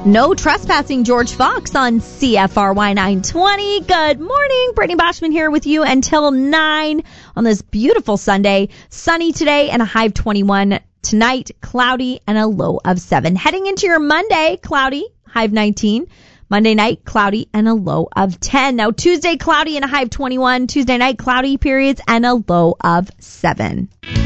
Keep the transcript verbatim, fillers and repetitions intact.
No trespassing, George Fox on C F R Y nine twenty. Good morning. Brittany Boschman here with you until nine on this beautiful Sunday. Sunny today and a high of twenty-one. Tonight, cloudy and a low of seven. Heading into your Monday, cloudy, high of nineteen. Monday night, cloudy and a low of ten. Now, Tuesday, cloudy and a high of twenty-one. Tuesday night, cloudy periods and a low of seven.